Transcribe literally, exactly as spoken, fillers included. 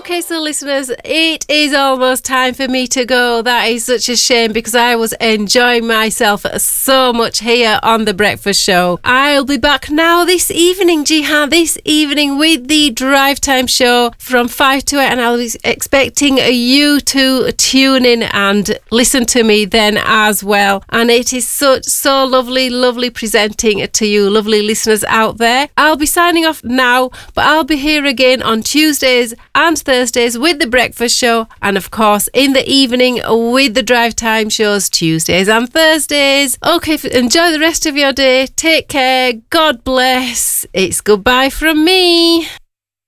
Okay, so listeners, it is almost time for me to go. That is such a shame because I was enjoying myself so much here on The Breakfast Show. I'll be back now this evening, Jihan, this evening with the Drive Time Show from five to eight, and I'll be expecting you to tune in and listen to me then as well. And it is such, so lovely, lovely presenting to you, lovely listeners out there. I'll be signing off now, but I'll be here again on Tuesdays and Thursdays with The Breakfast Show, and of course in the evening with the Drive Time Shows, Tuesdays and Thursdays. Okay, enjoy the rest of your day. Take care. God bless. It's goodbye from me.